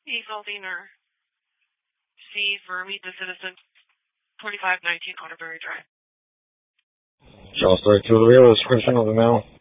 Eveldiner C. Vermi, the citizen, 2519 Otterbury Drive. Charles 32, do we have a description of the mail?